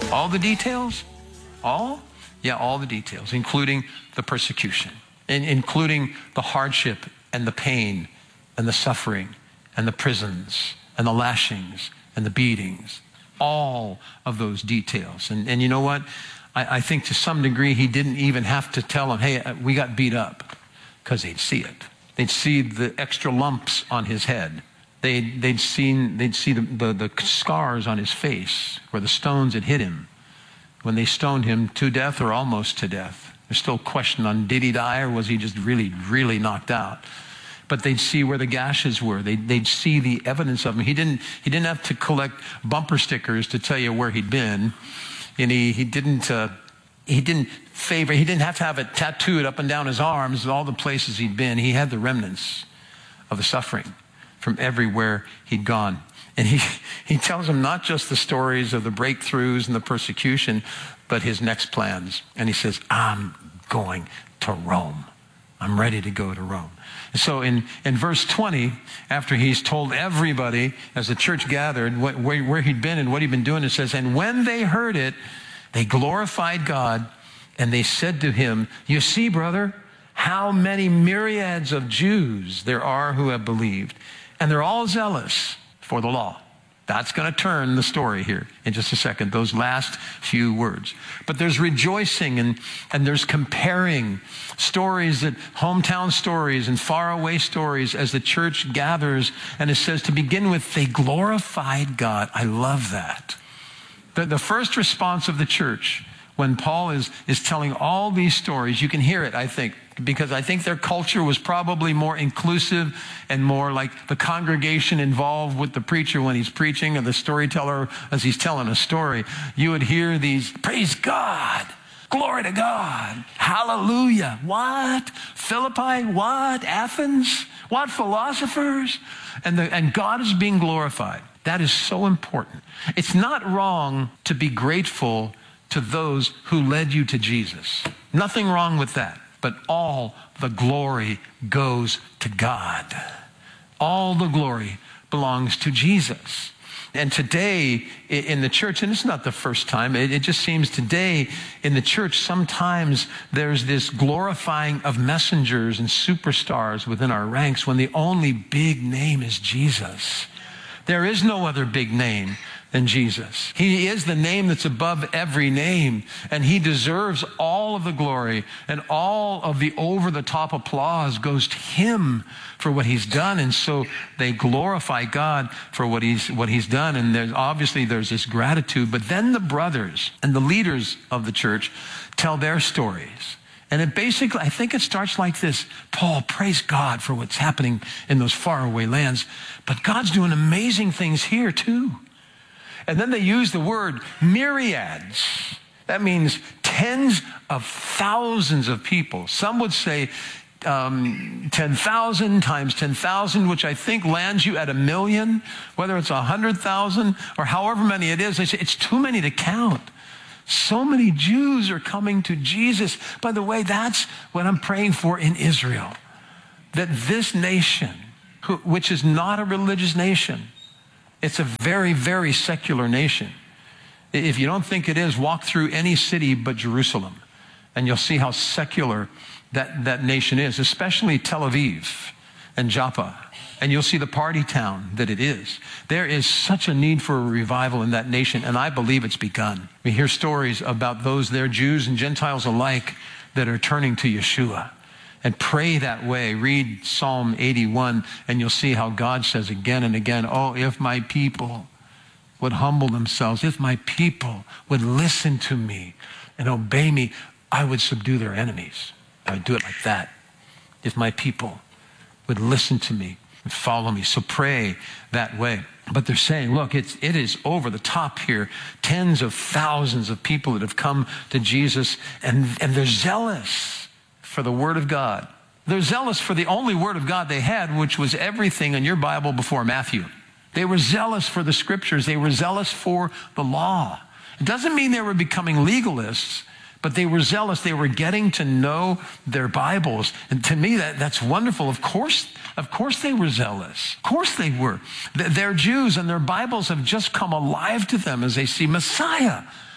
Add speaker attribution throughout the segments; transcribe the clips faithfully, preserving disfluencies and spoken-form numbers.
Speaker 1: All the details? All? Yeah, all the details, including the persecution, and including the hardship and the pain and the suffering and the prisons and the lashings and the beatings. All of those details. And, and you know what? I, I think to some degree he didn't even have to tell them, hey, we got beat up, because they'd see it. They'd see the extra lumps on his head. They'd, they'd, seen, they'd see the, the, the scars on his face where the stones had hit him when they stoned him to death or almost to death. There's still a question on, did he die or was he just really, really knocked out? But they'd see where the gashes were. They'd, they'd see the evidence of him. He didn't, he didn't have to collect bumper stickers to tell you where he'd been. And he, he didn't, uh, he didn't favor, he didn't have to have it tattooed up and down his arms, all the places he'd been. He had the remnants of the suffering from everywhere he'd gone. And he, he tells them not just the stories of the breakthroughs and the persecution, but his next plans. And he says, I'm going to Rome. I'm ready to go to Rome. So in, in verse twenty, after he's told everybody as the church gathered what, where, where he'd been and what he'd been doing, it says, and when they heard it, they glorified God, and they said to him, you see, brother, how many myriads of Jews there are who have believed, and they're all zealous for the law. That's going to turn the story here in just a second, those last few words. But there's rejoicing and, and there's comparing stories, that hometown stories and faraway stories as the church gathers. And it says to begin with, they glorified God. I love that. The, the first response of the church when Paul is, is telling all these stories, you can hear it, I think, because I think their culture was probably more inclusive and more like the congregation involved with the preacher when he's preaching, or the storyteller as he's telling a story. You would hear these, praise God, glory to God, hallelujah. What? Philippi? What? Athens? What? Philosophers? And, the, and God is being glorified. That is so important. It's not wrong to be grateful to those who led you to Jesus. Nothing wrong with that. But all the glory goes to God. All the glory belongs to Jesus. And today in the church, and it's not the first time, it, it just seems today in the church, sometimes there's this glorifying of messengers and superstars within our ranks when the only big name is Jesus. There is no other big name than Jesus. He is the name that's above every name, and he deserves all of the glory, and all of the over-the-top applause goes to him for what he's done. And so they glorify God for what he's what he's done, and there's obviously there's this gratitude. But then the brothers and the leaders of the church tell their stories. And it basically, I think it starts like this. Paul, praise God for what's happening in those faraway lands, but God's doing amazing things here too. And then they use the word myriads. That means tens of thousands of people. Some would say um, ten thousand times ten thousand, which I think lands you at a million, whether it's one hundred thousand or however many it is. They say it's too many to count. So many Jews are coming to Jesus. By the way, that's what I'm praying for in Israel. That this nation, who, which is not a religious nation, it's a very, very secular nation. If you don't think it is, walk through any city but Jerusalem, and you'll see how secular that, that nation is, especially Tel Aviv and Joppa. And you'll see the party town that it is. There is such a need for a revival in that nation, and I believe it's begun. We hear stories about those there, Jews and Gentiles alike, that are turning to Yeshua. And pray that way. Read Psalm eighty-one, and you'll see how God says again and again, oh, if my people would humble themselves, if my people would listen to me and obey me, I would subdue their enemies. I would do it like that. If my people would listen to me and follow me. So pray that way. But they're saying, look, it's, it is over the top here. Tens of thousands of people that have come to Jesus, and, and they're zealous for the Word of God. They're zealous for the only Word of God they had, which was everything in your Bible before Matthew. They were zealous for the Scriptures. They were zealous for the law. It doesn't mean they were becoming legalists, but they were zealous. They were getting to know their Bibles. And to me, that, that's wonderful. Of course, of course they were zealous. Of course they were. They're Jews, and their Bibles have just come alive to them as they see Messiah.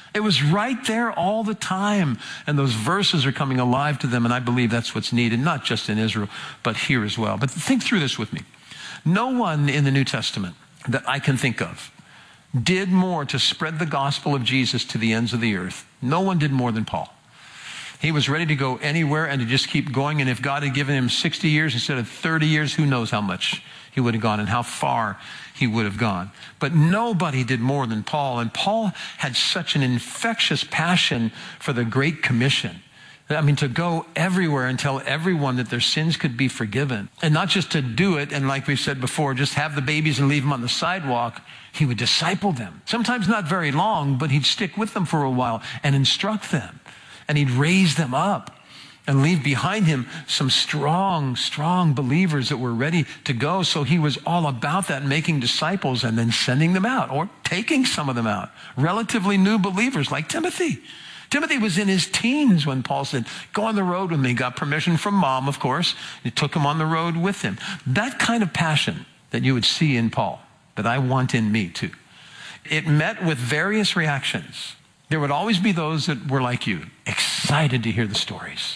Speaker 1: It was right there all the time. And those verses are coming alive to them. And I believe that's what's needed, not just in Israel, but here as well. But think through this with me. No one in the New Testament that I can think of did more to spread the gospel of Jesus to the ends of the earth. No one did more than Paul. He was ready to go anywhere and to just keep going. And if God had given him sixty years instead of thirty years, who knows how much he would have gone and how far he would have gone. But nobody did more than Paul. And Paul had such an infectious passion for the Great Commission. I mean, to go everywhere and tell everyone that their sins could be forgiven. And not just to do it, and like we've said before, just have the babies and leave them on the sidewalk. He would disciple them. Sometimes not very long, but he'd stick with them for a while and instruct them. And he'd raise them up and leave behind him some strong, strong believers that were ready to go. So he was all about that, making disciples and then sending them out or taking some of them out. Relatively new believers like Timothy. Timothy was in his teens when Paul said, go on the road with me. Got permission from mom, of course. He took him on the road with him. That kind of passion that you would see in Paul, that I want in me too. It met with various reactions. There would always be those that were like you, excited to hear the stories,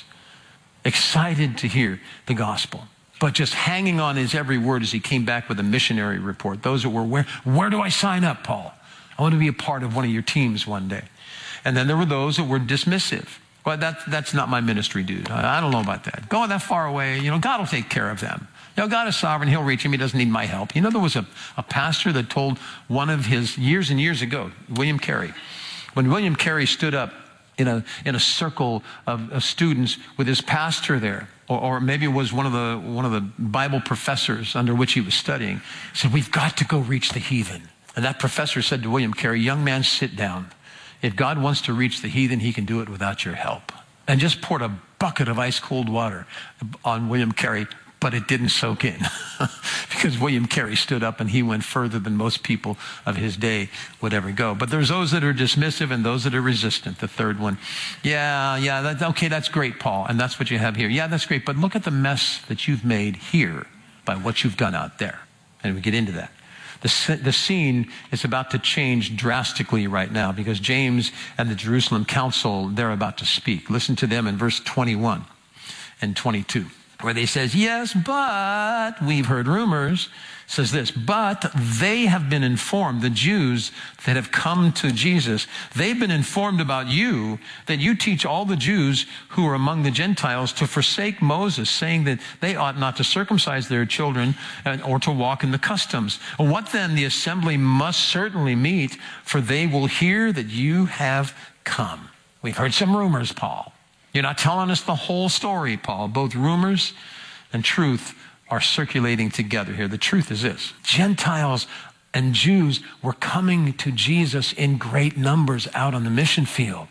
Speaker 1: excited to hear the gospel, but just hanging on his every word as he came back with a missionary report. Those that were, where, where do I sign up, Paul? I want to be a part of one of your teams one day. And then there were those that were dismissive. Well, that, that's not my ministry, dude. I, I don't know about that. Going that far away, you know, God will take care of them. You know, God is sovereign. He'll reach him. He doesn't need my help. You know, there was a, a pastor that told one of his, years and years ago, William Carey, when William Carey stood up in a, in a circle of, of students with his pastor there, or, or maybe it was one of the, one of the Bible professors under which he was studying, he said, we've got to go reach the heathen. And that professor said to William Carey, young man, sit down. If God wants to reach the heathen, he can do it without your help. And just poured a bucket of ice cold water on William Carey, but it didn't soak in because William Carey stood up and he went further than most people of his day would ever go. But there's those that are dismissive and those that are resistant. The third one, yeah, yeah, that's, okay, that's great, Paul, and that's what you have here. Yeah, that's great, but look at the mess that you've made here by what you've done out there. And we get into that. The, the scene is about to change drastically right now because James and the Jerusalem council, they're about to speak. Listen to them in verse twenty-one and twenty-two, where they says, yes, but we've heard rumors. It says this, but they have been informed, the Jews that have come to Jesus, they've been informed about you, that you teach all the Jews who are among the Gentiles to forsake Moses, saying that they ought not to circumcise their children or to walk in the customs. What then? The assembly must certainly meet, for they will hear that you have come. We've heard some rumors, Paul. You're not telling us the whole story, Paul. Both rumors and truth are circulating together here. The truth is this. Gentiles and Jews were coming to Jesus in great numbers out on the mission field.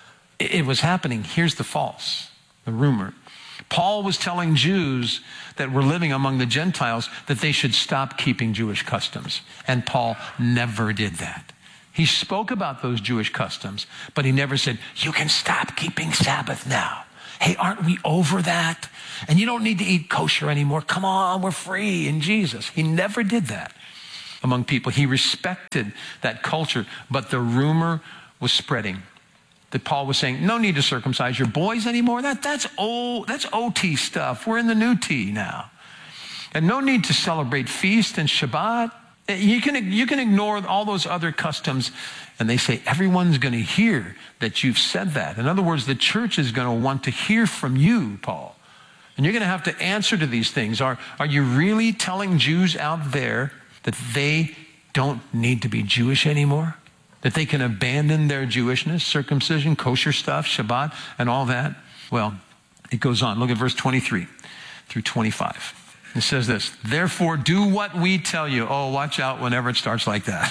Speaker 1: It was happening. Here's the false, the rumor. Paul was telling Jews that were living among the Gentiles that they should stop keeping Jewish customs. And Paul never did that. He spoke about those Jewish customs, but he never said, you can stop keeping Sabbath now. Hey, aren't we over that? And you don't need to eat kosher anymore. Come on, we're free in Jesus. He never did that among people. He respected that culture, but the rumor was spreading that Paul was saying, no need to circumcise your boys anymore. That, that's old, that's O T stuff. We're in the new T now. And no need to celebrate feast and Shabbat. You can, you can ignore all those other customs. And they say, everyone's going to hear that you've said that. In other words, the church is going to want to hear from you, Paul. And you're going to have to answer to these things. Are, are you really telling Jews out there that they don't need to be Jewish anymore? That they can abandon their Jewishness, circumcision, kosher stuff, Shabbat, and all that? Well, it goes on. Look at verse twenty-three through twenty-five. It says this, therefore do what we tell you. Oh, watch out whenever it starts like that.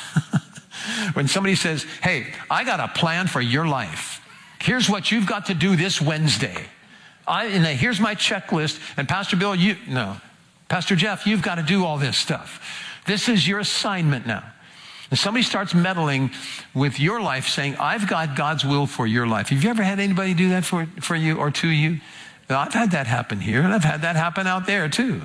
Speaker 1: When somebody says, hey, I got a plan for your life. Here's what you've got to do this Wednesday. I, and here's my checklist. And Pastor Bill, you, no. Pastor Jeff, you've got to do all this stuff. This is your assignment now. And somebody starts meddling with your life saying, I've got God's will for your life. Have you ever had anybody do that for, for you or to you? Well, I've had that happen here, and I've had that happen out there too.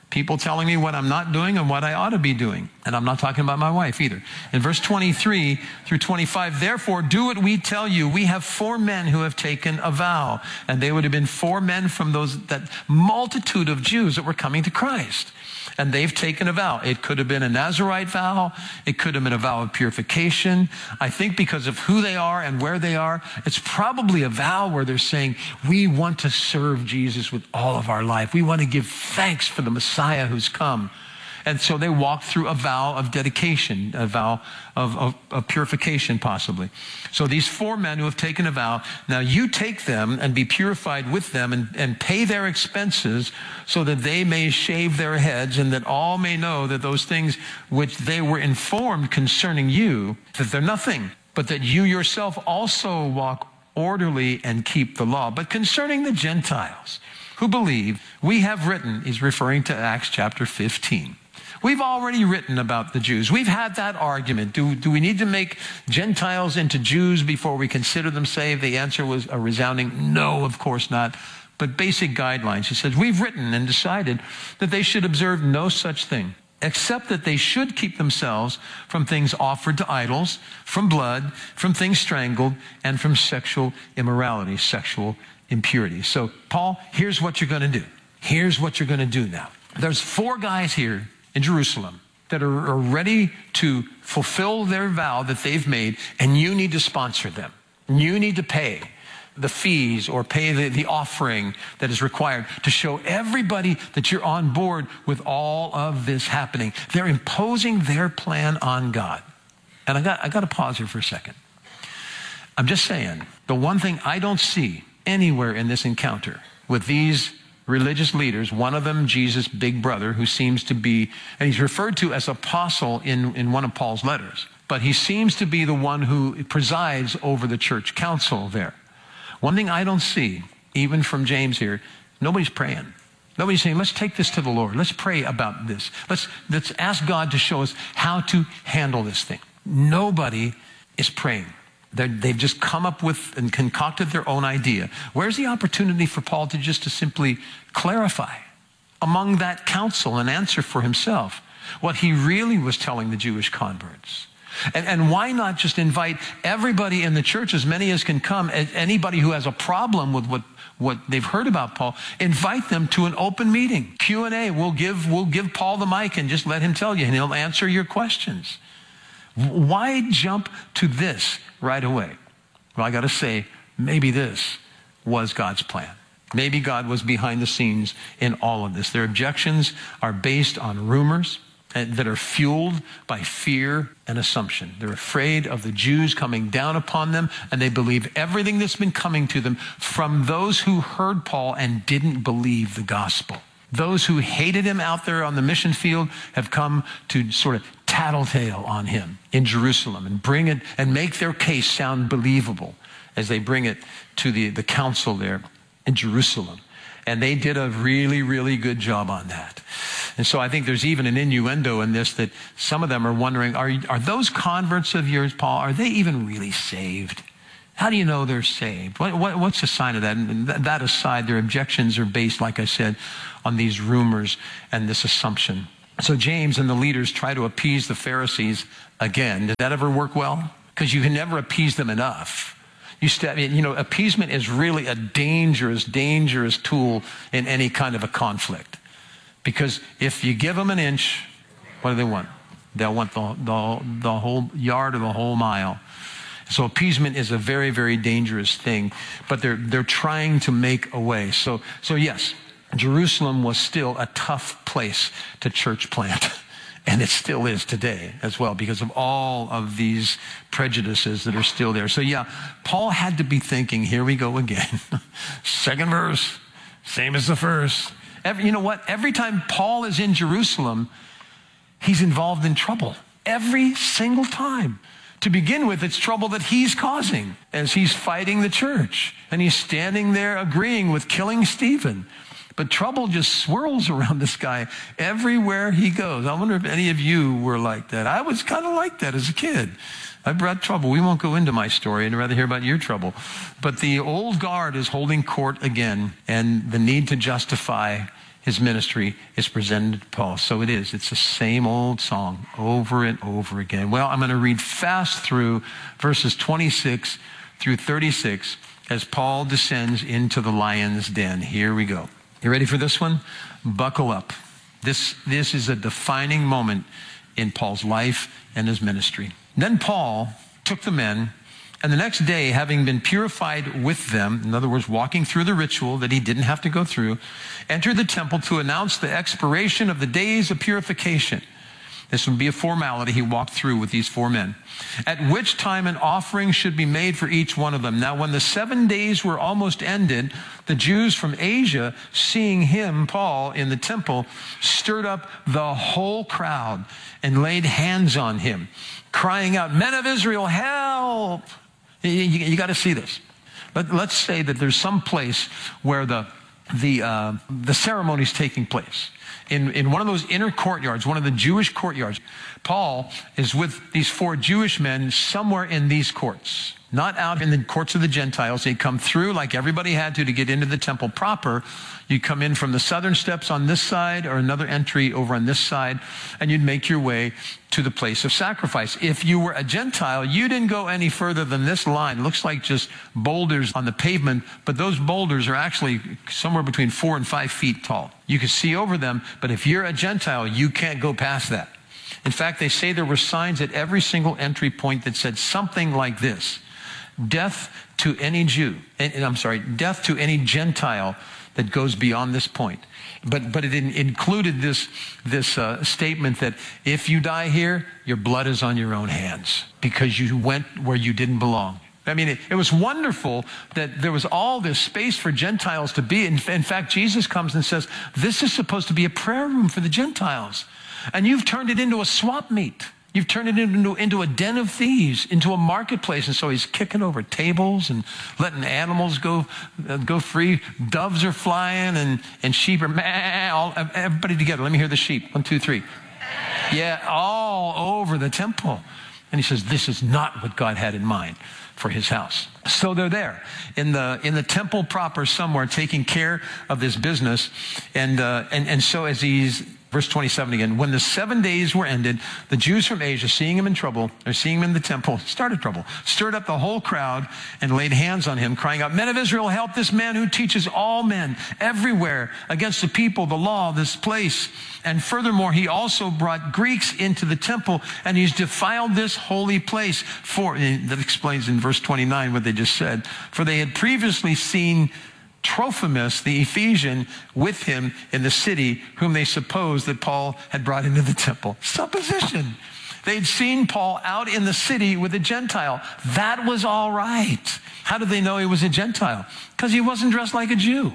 Speaker 1: People telling me what I'm not doing and what I ought to be doing. And I'm not talking about my wife either. In verse twenty-three through twenty-five, therefore do what we tell you. We have four men who have taken a vow. And they would have been four men from those, that multitude of Jews that were coming to Christ. And they've taken a vow. It could have been a Nazirite vow. It could have been a vow of purification. I think because of who they are and where they are, it's probably a vow where they're saying, we want to serve Jesus with all of our life. We want to give thanks for the Messiah who's come. And so they walk through a vow of dedication, a vow of, of, of purification possibly. So these four men who have taken a vow, now you take them and be purified with them and, and pay their expenses so that they may shave their heads and that all may know that those things which they were informed concerning you, that they're nothing, but that you yourself also walk orderly and keep the law. But concerning the Gentiles who believe, we have written, he's referring to Acts chapter fifteen. We've already written about the Jews. We've had that argument. Do, do we need to make Gentiles into Jews before we consider them saved? The answer was a resounding no, of course not. But basic guidelines. He says, we've written and decided that they should observe no such thing, except that they should keep themselves from things offered to idols, from blood, from things strangled, and from sexual immorality, sexual impurity. So, Paul, here's what you're going to do. Here's what you're going to do now. There's four guys here in Jerusalem that are, are ready to fulfill their vow that they've made, and you need to sponsor them. You need to pay the fees or pay the, the offering that is required to show everybody that you're on board with all of this happening. They're imposing their plan on God. And I got, I got to pause here for a second. I'm just saying, the one thing I don't see anywhere in this encounter with these religious leaders, one of them Jesus' big brother, who seems to be, and he's referred to as apostle in, in one of Paul's letters, but he seems to be the one who presides over the church council there. One thing I don't see, even from James here, nobody's praying. Nobody's saying, let's take this to the Lord. Let's pray about this. Let's, let's ask God to show us how to handle this thing. Nobody is praying. They're, they've just come up with and concocted their own idea. Where's the opportunity for Paul to just to simply clarify among that council and answer for himself what he really was telling the Jewish converts? And, and why not just invite everybody in the church, as many as can come, anybody who has a problem with what, what they've heard about Paul, invite them to an open meeting. Q and A, we'll give, we'll give Paul the mic and just let him tell you, and he'll answer your questions. Why jump to this right away? Well, I got to say, maybe this was God's plan. Maybe God was behind the scenes in all of this. Their objections are based on rumors that are fueled by fear and assumption. They're afraid of the Jews coming down upon them, and they believe everything that's been coming to them from those who heard Paul and didn't believe the gospel. Those who hated him out there on the mission field have come to sort of tattletale on him in Jerusalem and bring it and make their case sound believable as they bring it to the, the council there in Jerusalem. And they did a really, really good job on that. And so I think there's even an innuendo in this that some of them are wondering, are, are those converts of yours, Paul, are they even really saved? How do you know they're saved? What, what, what's the sign of that? And th- that aside, their objections are based, like I said, on these rumors and this assumption. So James and the leaders try to appease the Pharisees again. Did that ever work well? Because you can never appease them enough. You, st- you know, appeasement is really a dangerous, dangerous tool in any kind of a conflict. Because if you give them an inch, what do they want? They'll want the, the, the whole yard or the whole mile. So appeasement is a very, very dangerous thing, but they're they're trying to make a way. So so yes, Jerusalem was still a tough place to church plant, and it still is today as well because of all of these prejudices that are still there. So yeah, Paul had to be thinking, here we go again. Second verse, same as the first. Every, you know what? Every time Paul is in Jerusalem, he's involved in trouble. Every single time. To begin with, it's trouble that he's causing as he's fighting the church. And he's standing there agreeing with killing Stephen. But trouble just swirls around this guy everywhere he goes. I wonder if any of you were like that. I was kind of like that as a kid. I brought trouble. We won't go into my story. I'd rather hear about your trouble. But the old guard is holding court again, and the need to justify his ministry is presented to Paul. So it is. It's the same old song over and over again. Well, I'm going to read fast through verses twenty-six through thirty-six as Paul descends into the lion's den. Here we go. You ready for this one? Buckle up. This, this is a defining moment in Paul's life and his ministry. Then Paul took the men, and the next day, having been purified with them, in other words, walking through the ritual that he didn't have to go through, entered the temple to announce the expiration of the days of purification. This would be a formality he walked through with these four men, at which time an offering should be made for each one of them. Now, when the seven days were almost ended, the Jews from Asia, seeing him, Paul, in the temple, stirred up the whole crowd and laid hands on him, crying out, "Men of Israel, help!" You, you, you got to see this. Let, let's say that there's some place where the, the, uh, the ceremony is taking place. In, in one of those inner courtyards, one of the Jewish courtyards, Paul is with these four Jewish men somewhere in these courts, not out in the courts of the Gentiles. They come through like everybody had to to get into the temple proper. You come in from the southern steps on this side or another entry over on this side, and you'd make your way to the place of sacrifice. If you were a Gentile, you didn't go any further than this line. It looks like just boulders on the pavement, but those boulders are actually somewhere between four and five feet tall. You can see over them, but if you're a Gentile, you can't go past that. In fact, they say there were signs at every single entry point that said something like this: death to any Jew, and, and I'm sorry, death to any Gentile that goes beyond this point. But but it in, included this, this uh, statement that if you die here, your blood is on your own hands because you went where you didn't belong. I mean, it, it was wonderful that there was all this space for Gentiles to be. In, in fact, Jesus comes and says, this is supposed to be a prayer room for the Gentiles. And you've turned it into a swap meet. You've turned it into, into a den of thieves, into a marketplace. And so he's kicking over tables and letting animals go uh, go free. Doves are flying and, and sheep are, meh, all, everybody together. Let me hear the sheep. One, two, three. Yeah, all over the temple. And he says, this is not what God had in mind for his house. So they're there in the in the temple proper somewhere taking care of this business. And, uh, and, and so as he's, verse twenty-seven again, when the seven days were ended, the Jews from Asia, seeing him in trouble, or seeing him in the temple, started trouble, stirred up the whole crowd and laid hands on him, crying out, "Men of Israel, help this man who teaches all men everywhere against the people, the law, this place. And furthermore, he also brought Greeks into the temple, and he's defiled this holy place." For, that explains in verse twenty-nine what they just said. For they had previously seen Trophimus, the Ephesian, with him in the city, whom they supposed that Paul had brought into the temple. Supposition. They'd seen Paul out in the city with a Gentile. That was all right. How did they know he was a Gentile? Because he wasn't dressed like a Jew.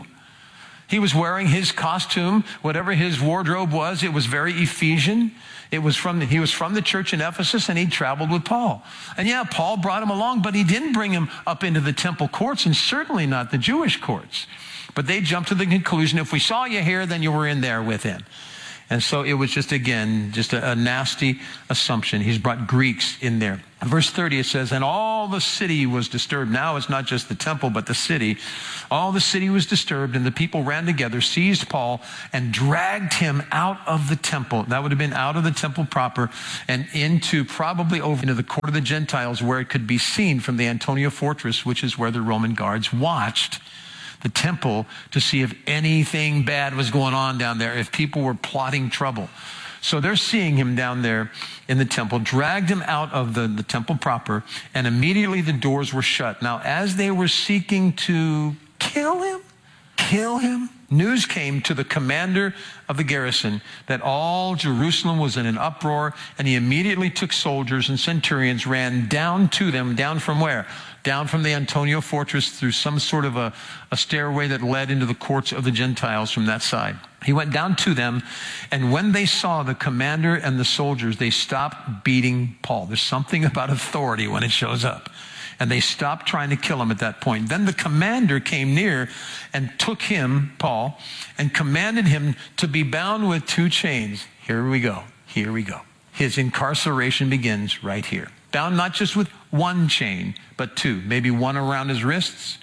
Speaker 1: He was wearing his costume, whatever his wardrobe was. It was very Ephesian. It was from the, he was from the church in Ephesus, and he traveled with Paul. And yeah, Paul brought him along, but he didn't bring him up into the temple courts, and certainly not the Jewish courts. But they jumped to the conclusion, if we saw you here, then you were in there with him. And so it was just, again, just a, a nasty assumption. He's brought Greeks in there. Verse thirty, it says, and all the city was disturbed. Now it's not just the temple, but the city. All the city was disturbed, and the people ran together, seized Paul, and dragged him out of the temple. That would have been out of the temple proper and into, probably over into the court of the Gentiles, where it could be seen from the Antonia fortress, which is where the Roman guards watched the temple to see if anything bad was going on down there, if people were plotting trouble. So they're seeing him down there in the temple, dragged him out of the, the temple proper, and immediately the doors were shut. Now, as they were seeking to kill him, kill him, news came to the commander of the garrison that all Jerusalem was in an uproar, and he immediately took soldiers and centurions, ran down to them. Down from where? Down from the Antonia fortress through some sort of a, a stairway that led into the courts of the Gentiles from that side. He went down to them, and when they saw the commander and the soldiers, they stopped beating Paul. There's something about authority when it shows up. And they stopped trying to kill him at that point. Then the commander came near and took him, Paul, and commanded him to be bound with two chains. Here we go. Here we go. His incarceration begins right here. Bound not just with one chain, but two. Maybe one around his wrists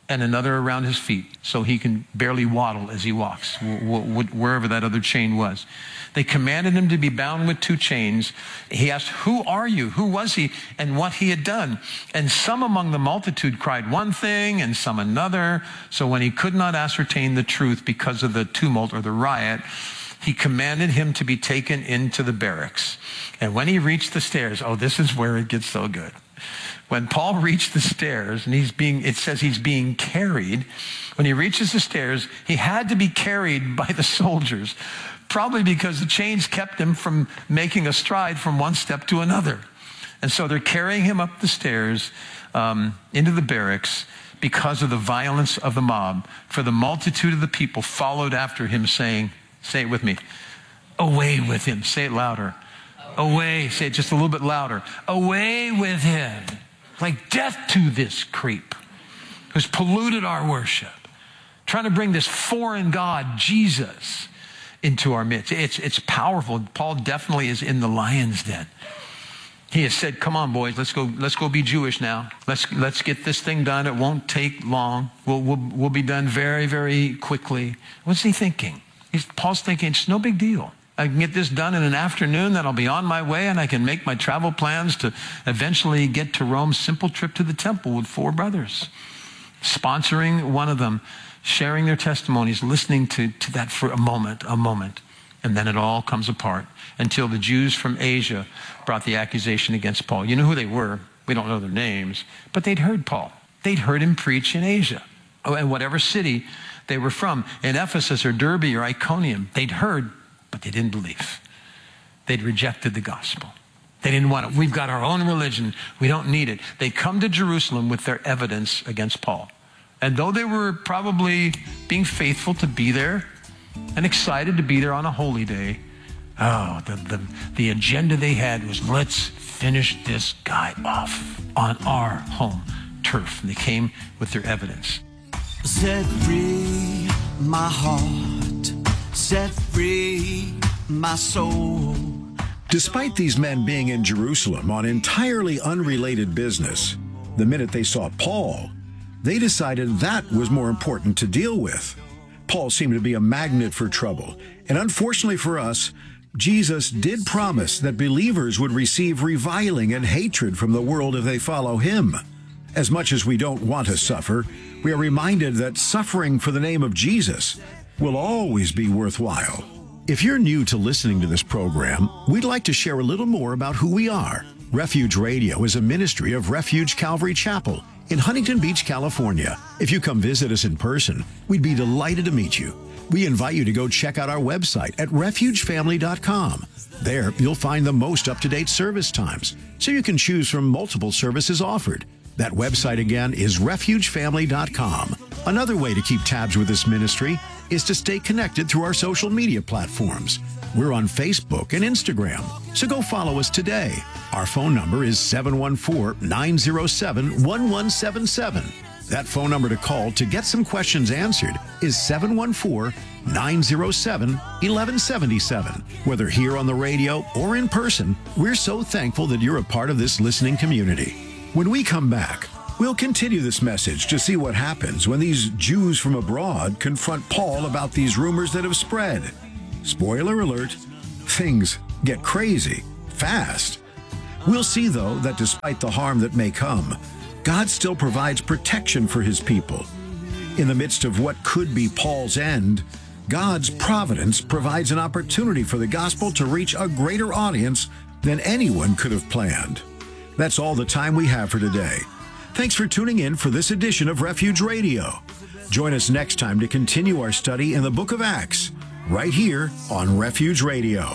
Speaker 1: and another around his feet so he can barely waddle as he walks, wherever that other chain was. They commanded him to be bound with two chains. He asked, who are you? Who was he? And what he had done. And some among the multitude cried one thing and some another. So when he could not ascertain the truth because of the tumult or the riot, he commanded him to be taken into the barracks. And when he reached the stairs, oh, this is where it gets so good. When Paul reached the stairs, and he's being, it says he's being carried. When he reaches the stairs, he had to be carried by the soldiers, probably because the chains kept him from making a stride from one step to another. And so they're carrying him up the stairs um, into the barracks because of the violence of the mob. For the multitude of the people followed after him, saying, say it with me, away with him. Say it louder. Away. Say it just a little bit louder. Away with him. Like death to this creep who's polluted our worship, trying to bring this foreign God, Jesus, into our midst. It's, it's powerful. Paul definitely is in the lion's den. He has said, come on, boys, let's go, let's go be Jewish now. Let's, let's get this thing done. It won't take long. We'll, we'll, we'll be done very, very quickly. What's he thinking? He's, Paul's thinking, it's no big deal. I can get this done in an afternoon, then I'll be on my way, and I can make my travel plans to eventually get to Rome. Simple trip to the temple with four brothers. Sponsoring one of them, sharing their testimonies, listening to, to that for a moment, a moment. And then it all comes apart until the Jews from Asia brought the accusation against Paul. You know who they were. We don't know their names, but they'd heard Paul. They'd heard him preach in Asia, oh, in whatever city they were from, in Ephesus or Derbe or Iconium. They'd heard, but they didn't believe. They'd rejected the gospel. They didn't want it. We've got our own religion. We don't need it. They come to Jerusalem with their evidence against Paul. And though they were probably being faithful to be there and excited to be there on a holy day, oh, the, the, the agenda they had was, let's finish this guy off on our home turf. And they came with their evidence.
Speaker 2: Set free my heart, set free my soul.
Speaker 3: Despite these men being in Jerusalem on entirely unrelated business, the minute they saw Paul, they decided that was more important to deal with. Paul seemed to be a magnet for trouble, and unfortunately for us, Jesus did promise that believers would receive reviling and hatred from the world if they follow him. As much as we don't want to suffer, we are reminded that suffering for the name of Jesus will always be worthwhile. If you're new to listening to this program, we'd like to share a little more about who we are. Refuge Radio is a ministry of Refuge Calvary Chapel in Huntington Beach, California. If you come visit us in person, we'd be delighted to meet you. We invite you to go check out our website at refuge family dot com. There, you'll find the most up-to-date service times, so you can choose from multiple services offered. That website again is refuge family dot com. Another way to keep tabs with this ministry is to stay connected through our social media platforms. We're on Facebook and Instagram, so go follow us today. Our phone number is seven one four, nine zero seven, one one seven seven. That phone number to call to get some questions answered is seven one four, nine zero seven, one one seven seven. Whether here on the radio or in person, we're so thankful that you're a part of this listening community. When we come back, we'll continue this message to see what happens when these Jews from abroad confront Paul about these rumors that have spread. Spoiler alert, things get crazy fast. We'll see, though, that despite the harm that may come, God still provides protection for his people. In the midst of what could be Paul's end, God's providence provides an opportunity for the gospel to reach a greater audience than anyone could have planned. That's all the time we have for today. Thanks for tuning in for this edition of Refuge Radio. Join us next time to continue our study in the book of Acts, right here on Refuge Radio.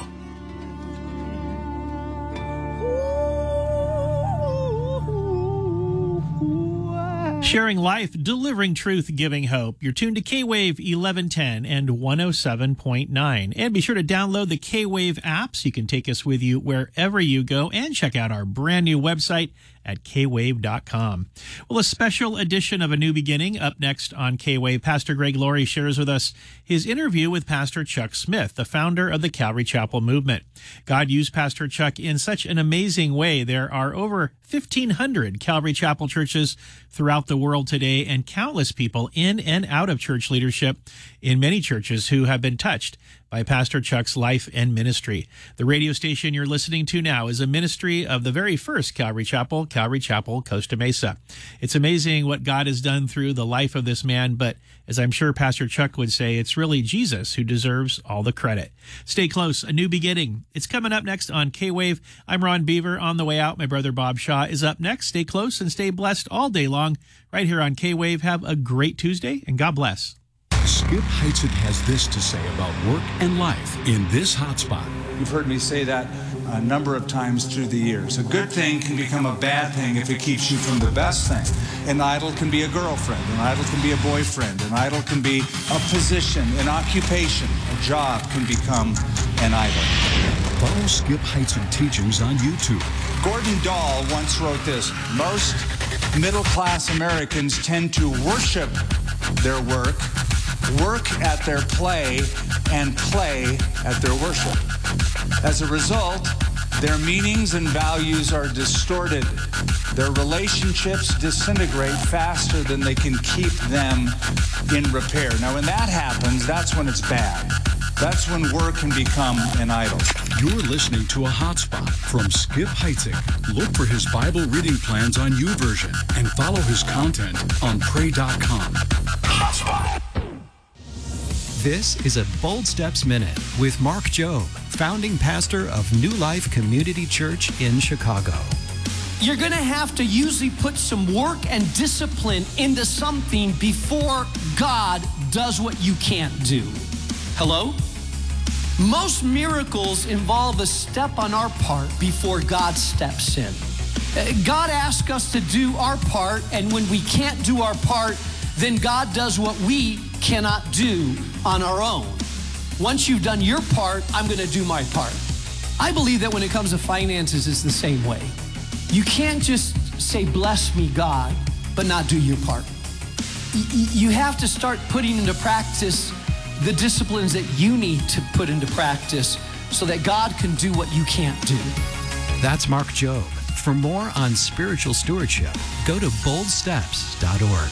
Speaker 4: Sharing life, delivering truth, giving hope. You're tuned to K-Wave eleven ten and one oh seven point nine. And be sure to download the K-Wave app so you can take us with you wherever you go, and check out our brand new website at k wave dot com. Well, a special edition of A New Beginning up next on K-Wave. Pastor Greg Laurie shares with us his interview with Pastor Chuck Smith, the founder of the Calvary Chapel movement. God used Pastor Chuck in such an amazing way. There are over fifteen hundred Calvary Chapel churches throughout the world today, and countless people in and out of church leadership in many churches who have been touched by Pastor Chuck's life and ministry. The radio station you're listening to now is a ministry of the very first Calvary Chapel, Calvary Chapel, Costa Mesa. It's amazing what God has done through the life of this man, but as I'm sure Pastor Chuck would say, it's really Jesus who deserves all the credit. Stay close. A New Beginning. It's coming up next on K-Wave. I'm Ron Beaver. On the way out, my brother Bob Shaw is up next. Stay close and stay blessed all day long right here on K-Wave. Have a great Tuesday, and God bless.
Speaker 5: Skip Heitzig has this to say about work and life in this hotspot.
Speaker 6: You've heard me say that a number of times through the years. A good thing can become a bad thing if it keeps you from the best thing. An idol can be a girlfriend. An idol can be a boyfriend. An idol can be a position, an occupation. A job can become an idol.
Speaker 5: Follow Skip Heitzig teachings on YouTube.
Speaker 6: Gordon Dahl once wrote this: most middle-class Americans tend to worship their work, work at their play, and play at their worship. As a result, their meanings and values are distorted. Their relationships disintegrate faster than they can keep them in repair. Now, when that happens, that's when it's bad. That's when work can become an idol.
Speaker 5: You're listening to a hotspot from Skip Heitzig. Look for his Bible reading plans on YouVersion and follow his content on pray dot com. Hotspot.
Speaker 7: This is a Bold Steps Minute with Mark Jobe, founding pastor of New Life Community Church in Chicago.
Speaker 8: You're going to have to usually put some work and discipline into something before God does what you can't do. Hello? Most miracles involve a step on our part before God steps in. God asks us to do our part, and when we can't do our part, then God does what we cannot do on our own. Once you've done your part, I'm going to do my part. I believe that when it comes to finances, it's the same way. You can't just say, bless me, God, but not do your part. You have to start putting into practice the disciplines that you need to put into practice so that God can do what you can't do.
Speaker 7: That's Mark Jobe. For more on spiritual stewardship, go to bold steps dot org.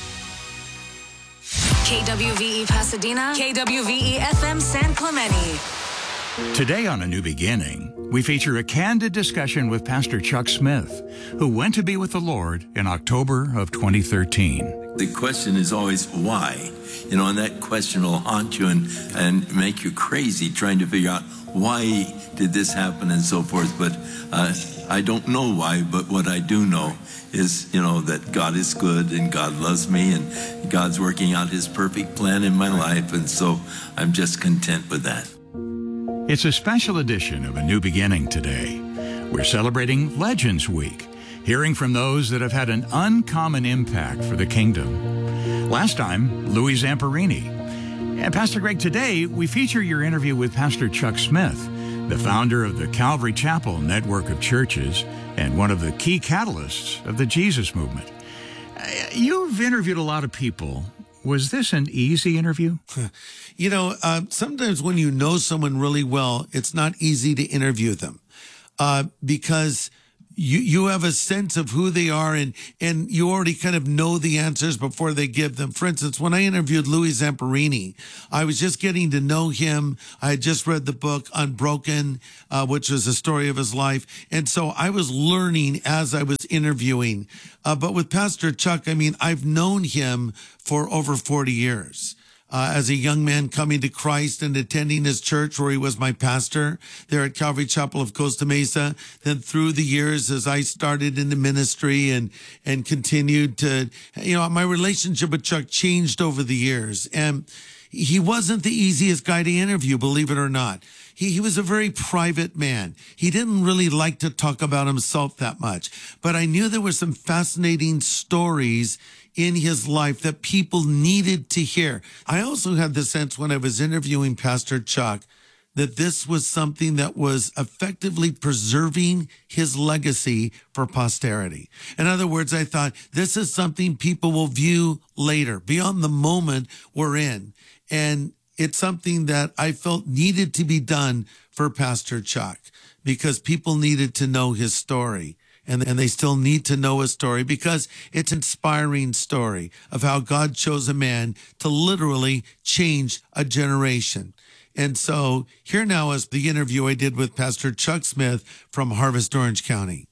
Speaker 9: K W V E Pasadena, K W V E F M San Clemente.
Speaker 10: Today on A New Beginning, we feature a candid discussion with Pastor Chuck Smith, who went to be with the Lord in October of twenty thirteen.
Speaker 11: The question is always why, you know, and that question will haunt you and, and make you crazy trying to figure out why did this happen and so forth. But uh, I don't know why, but what I do know is, you know, that God is good and God loves me and God's working out his perfect plan in my life. And so I'm just content with that.
Speaker 10: It's a special edition of A New Beginning today. We're celebrating Legends Week, hearing from those that have had an uncommon impact for the kingdom. Last time, Louis Zamperini. And Pastor Greg, today we feature your interview with Pastor Chuck Smith, the founder of the Calvary Chapel network of churches and one of the key catalysts of the Jesus movement. You've interviewed a lot of people. Was this an easy interview?
Speaker 12: You know, uh, sometimes when you know someone really well, it's not easy to interview them uh, because you you have a sense of who they are and and you already kind of know the answers before they give them. For instance, when I interviewed Louis Zamperini, I was just getting to know him. I had just read the book Unbroken, uh, which was a story of his life. And so I was learning as I was interviewing. Uh, but with Pastor Chuck, I mean, I've known him for over forty years. Uh, as a young man coming to Christ and attending his church where he was my pastor there at Calvary Chapel of Costa Mesa. Then through the years, as I started in the ministry and, and continued to, you know, my relationship with Chuck changed over the years. And he wasn't the easiest guy to interview, believe it or not. He, he was a very private man. He didn't really like to talk about himself that much. But I knew there were some fascinating stories in his life that people needed to hear. I also had the sense when I was interviewing Pastor Chuck that this was something that was effectively preserving his legacy for posterity. In other words, I thought this is something people will view later, beyond the moment we're in. And it's something that I felt needed to be done for Pastor Chuck, because people needed to know his story. And, and they still need to know his story, because it's an inspiring story of how God chose a man to literally change a generation. And so here now is the interview I did with Pastor Chuck Smith from Harvest Orange County.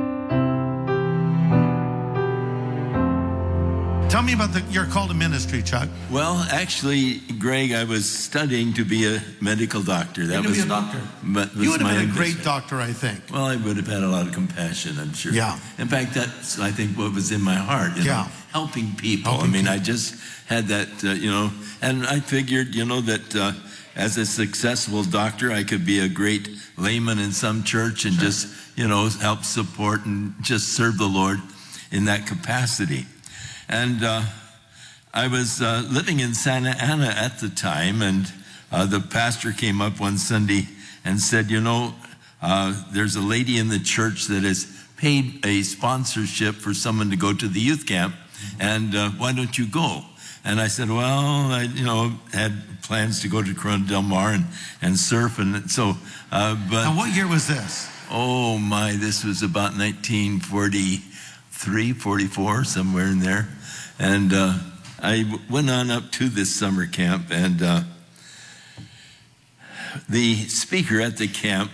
Speaker 12: Tell me about the, your call to ministry, Chuck.
Speaker 11: Well, actually, Greg, I was studying to be a medical doctor. That
Speaker 12: to
Speaker 11: was
Speaker 12: be a doctor.
Speaker 11: But
Speaker 12: You would have been a great doctor, I think.
Speaker 11: Well, I would have had a lot of compassion, I'm sure.
Speaker 12: Yeah.
Speaker 11: In fact, that's, I think, what was in my heart. You
Speaker 12: Yeah.
Speaker 11: know, helping people.
Speaker 12: Helping
Speaker 11: I mean,
Speaker 12: people.
Speaker 11: I just had that, uh, you know, and I figured, you know, that uh, as a successful doctor, I could be a great layman in some church and just, you know, help support and just serve the Lord in that capacity. And uh, I was uh, living in Santa Ana at the time, and uh, the pastor came up one Sunday and said, you know, uh, there's a lady in the church that has paid a sponsorship for someone to go to the youth camp, and uh, why don't you go? And I said, well, I, you know, had plans to go to Corona Del Mar and, and surf, and so, uh, but...
Speaker 12: Now, what year was this?
Speaker 11: Oh, my, this was about nineteen forty-three, forty-four, somewhere in there. And uh, I went on up to this summer camp, and uh, the speaker at the camp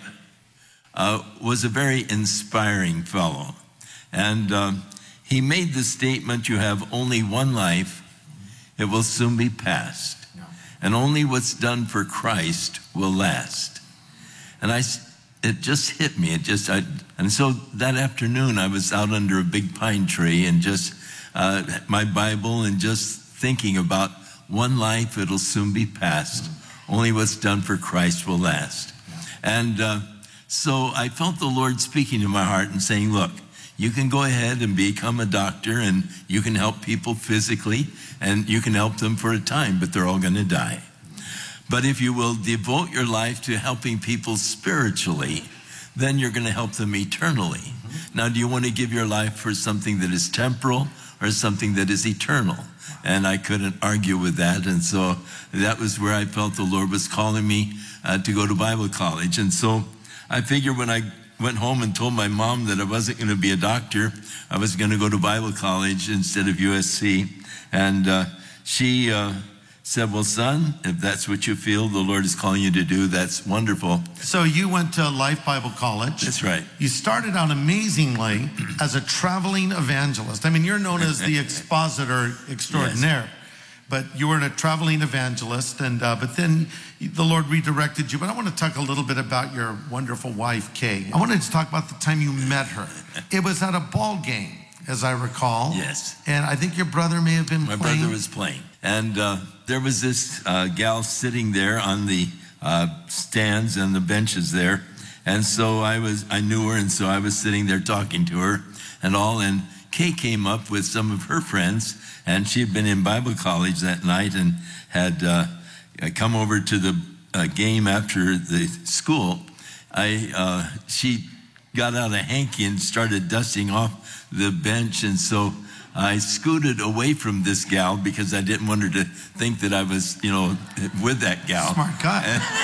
Speaker 11: uh, was a very inspiring fellow. And uh, he made the statement, you have only one life, it will soon be past. And only what's done for Christ will last. And I, it just hit me. It just, I, and so that afternoon I was out under a big pine tree and just uh, my Bible and just thinking about one life, it'll soon be past. Only what's done for Christ will last. And uh, so I felt the Lord speaking to my heart and saying, look, you can go ahead and become a doctor and you can help people physically and you can help them for a time, but they're all going to die. But if you will devote your life to helping people spiritually, then you're going to help them eternally. Mm-hmm. Now, do you want to give your life for something that is temporal or something that is eternal? And I couldn't argue with that. And so that was where I felt the Lord was calling me uh, to go to Bible college. And so I figured when I went home and told my mom that I wasn't going to be a doctor, I was going to go to Bible college instead of U S C. And uh, she uh, said, well, son, if that's what you feel the Lord is calling you to do, that's wonderful.
Speaker 12: So you went to Life Bible College.
Speaker 11: That's right.
Speaker 12: You started out amazingly as a traveling evangelist. I mean, you're known as the expositor extraordinaire, yes. But you were a traveling evangelist, and uh, but then the Lord redirected you. But I want to talk a little bit about your wonderful wife, Kay. I wanted to talk about the time you met her. It was at a ball game, as I recall.
Speaker 11: Yes.
Speaker 12: And I think your brother may have been
Speaker 11: My
Speaker 12: playing.
Speaker 11: My brother was playing. And uh, there was this uh, gal sitting there on the uh, stands and the benches there. And so I was, I knew her, and so I was sitting there talking to her and all. And Kay came up with some of her friends, and she had been in Bible college that night and had uh, come over to the uh, game after the school. I, uh, she got out a hanky and started dusting off the bench, and so I scooted away from this gal because I didn't want her to think that I was, you know, with that gal.
Speaker 12: Smart guy.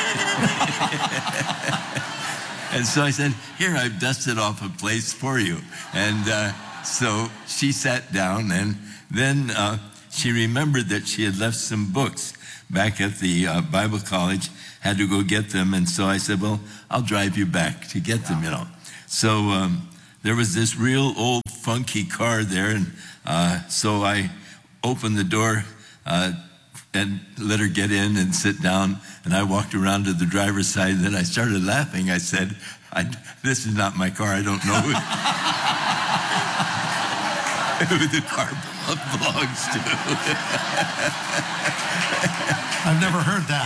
Speaker 11: And, and so I said, here, I've dusted off a place for you. And uh, so she sat down, and then uh, she remembered that she had left some books back at the uh, Bible college, had to go get them. And so I said, well, I'll drive you back to get them, you know. So um, there was this real old funky car there, and Uh, so I opened the door uh, and let her get in and sit down, and I walked around to the driver's side, and then I started laughing. I said, I, this is not my car. I don't know who, who the car belongs to.
Speaker 12: I've never heard that.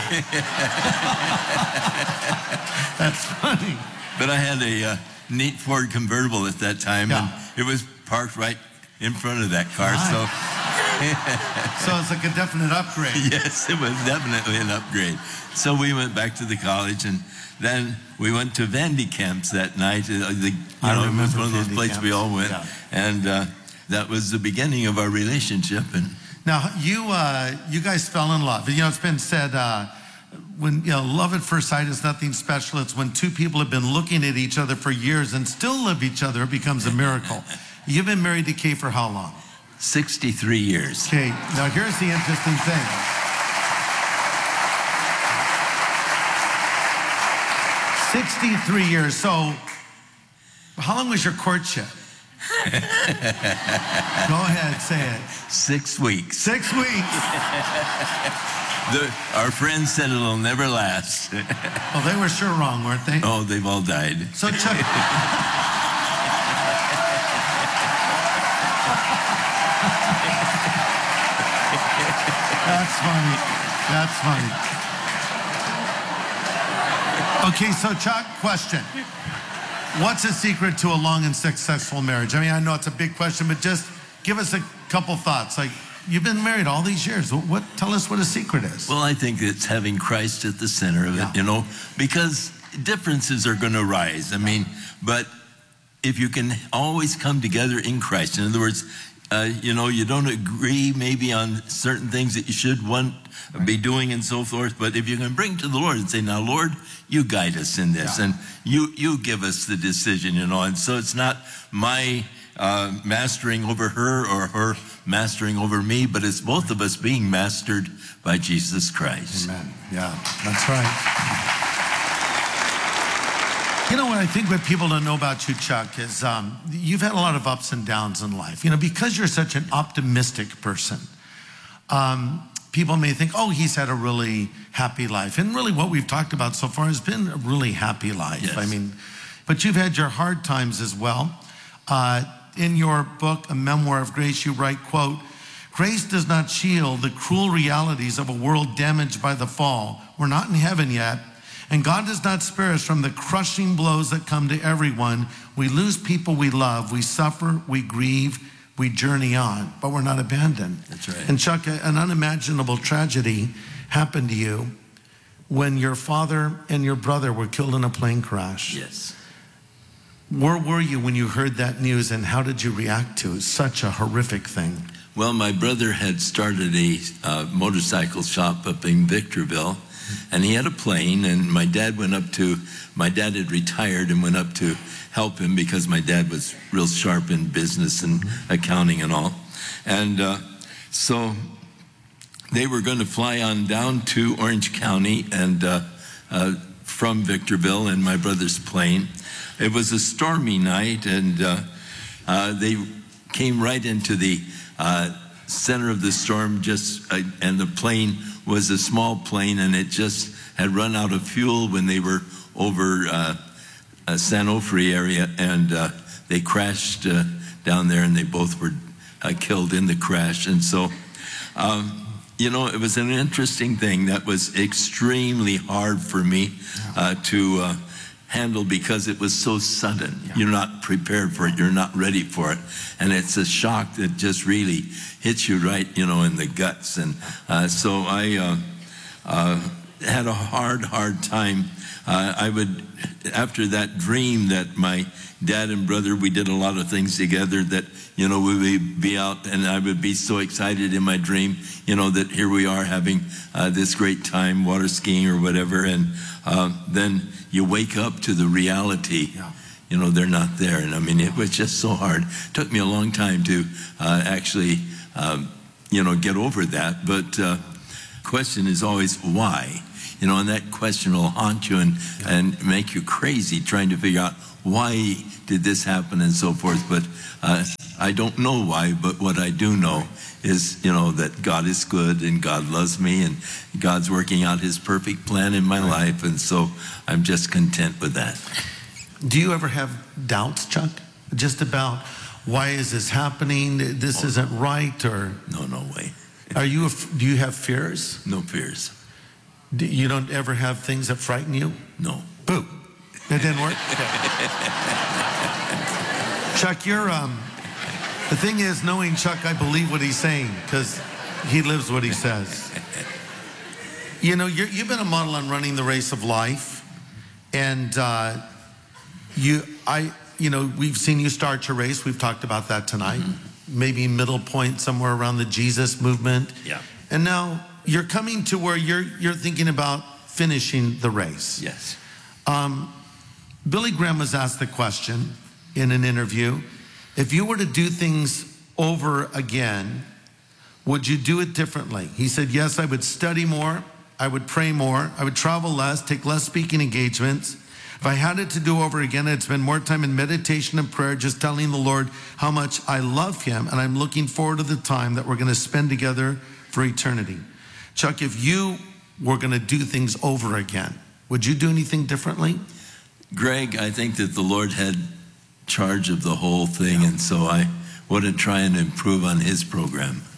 Speaker 12: That's funny.
Speaker 11: But I had a uh, neat Ford convertible at that time,
Speaker 12: yeah.
Speaker 11: and it was parked right in front of that car.
Speaker 12: Right.
Speaker 11: So
Speaker 12: So it's like a definite upgrade.
Speaker 11: Yes, it was definitely an upgrade. So we went back to the college, and then we went to Vandy camps that night. Uh, the, you
Speaker 12: I
Speaker 11: know, it was
Speaker 12: remember
Speaker 11: one of those
Speaker 12: Vandy
Speaker 11: places we
Speaker 12: camps.
Speaker 11: all went,
Speaker 12: Yeah.
Speaker 11: and uh, that was the beginning of our relationship. And
Speaker 12: Now, you uh, you guys fell in love. You know, it's been said, uh, when, you know, love at first sight is nothing special. It's when two people have been looking at each other for years and still love each other, it becomes a miracle. You've been married to Kay for how long?
Speaker 11: sixty-three years.
Speaker 12: Okay, now here's the interesting thing. sixty-three years. So, how long was your courtship? Go ahead, say it.
Speaker 11: Six weeks.
Speaker 12: Six weeks.
Speaker 11: The, our friends said it'll never last.
Speaker 12: Well, they were sure wrong, weren't they?
Speaker 11: Oh, they've all died.
Speaker 12: So, Chuck. That's funny. That's funny. Okay, so Chuck, question. What's the secret to a long and successful marriage? I mean, I know it's a big question, but just give us a couple thoughts. Like, you've been married all these years. What? Tell us what a secret is.
Speaker 11: Well, I think it's having Christ at the center of
Speaker 12: Yeah.
Speaker 11: it, you know, because differences are going to rise. I mean, but if you can always come together in Christ, in other words, uh, you know, you don't agree maybe on certain things that you should want right. be doing and so forth, but if you can bring to the Lord and say, now, Lord, you guide us in this, yeah. and you you give us the decision, you know, and so it's not my uh, mastering over her or her mastering over me, but it's both of us being mastered by Jesus Christ.
Speaker 12: Amen. Yeah, that's right. You know what I think what people don't know about you, Chuck, is um, you've had a lot of ups and downs in life. You know, because you're such an optimistic person, um, people may think, oh, he's had a really happy life. And really what we've talked about so far has been a really happy life.
Speaker 11: Yes.
Speaker 12: I mean, but you've had your hard times as well. Uh, in your book, A Memoir of Grace, you write, quote, grace does not shield the cruel realities of a world damaged by the fall. We're not in heaven yet. And God does not spare us from the crushing blows that come to everyone. We lose people we love. We suffer, we grieve, we journey on, but we're not abandoned.
Speaker 11: That's right.
Speaker 12: And Chuck, an unimaginable tragedy happened to you when your father and your brother were killed in a plane crash.
Speaker 11: Yes.
Speaker 12: Where were you when you heard that news, and how did you react to such a horrific thing?
Speaker 11: Well, my brother had started a uh, motorcycle shop up in Victorville, and he had a plane, and my dad went up to, my dad had retired and went up to help him because my dad was real sharp in business and accounting and all. And uh, so they were going to fly on down to Orange County and uh, uh, from Victorville in my brother's plane. It was a stormy night, and uh, uh, they came right into the uh, center of the storm, just uh, and the plane was a small plane, and it just had run out of fuel when they were over uh, uh, San Onofre area, and uh, they crashed uh, down there, and they both were uh, killed in the crash. And so, um, you know, it was an interesting thing that was extremely hard for me uh, to uh, handle because it was so sudden. Yeah. You're not prepared for it. You're not ready for it. And it's a shock that just really hits you right, you know, in the guts. And uh, so I uh, uh, had a hard, hard time. Uh, I would, after that dream that my dad and brother, we did a lot of things together that, you know, we would be out and I would be so excited in my dream, you know, that here we are having uh, this great time, water skiing or whatever. And uh, then you wake up to the reality, yeah. you know, they're not there. And I mean, it was just so hard. It took me a long time to uh, actually, um, you know, get over that. But uh, question is always why? You know, and that question will haunt you and, yeah. and make you crazy trying to figure out why did this happen and so forth. But uh, I don't know why, but what I do know is, you know, that God is good and God loves me and God's working out his perfect plan in my right. life. And so I'm just content with that.
Speaker 12: Do you ever have doubts, Chuck? Just about why is this happening? This oh, isn't right, or?
Speaker 11: No, no way.
Speaker 12: Are you, do you have fears?
Speaker 11: No fears.
Speaker 12: Do you don't ever have things that frighten you?
Speaker 11: No.
Speaker 12: Boo. That didn't work? Okay. Chuck, you're, um, The thing is, knowing Chuck, I believe what he's saying because he lives what he says. You know, you're, you've been a model on running the race of life, and uh, you, I, you know, we've seen you start your race. We've talked about that tonight. Mm-hmm. Maybe middle point somewhere around the Jesus movement.
Speaker 11: Yeah.
Speaker 12: And now you're coming to where you're you're thinking about finishing the race.
Speaker 11: Yes.
Speaker 12: Um, Billy Graham was asked the question in an interview: if you were to do things over again, would you do it differently? He said, yes, I would study more. I would pray more. I would travel less, take less speaking engagements. If I had it to do over again, I'd spend more time in meditation and prayer, just telling the Lord how much I love him, and I'm looking forward to the time that we're going to spend together for eternity. Chuck, if you were going to do things over again, would you do anything differently?
Speaker 11: Greg, I think that the Lord had charge of the whole thing, yeah. and so I wouldn't try and improve on his program.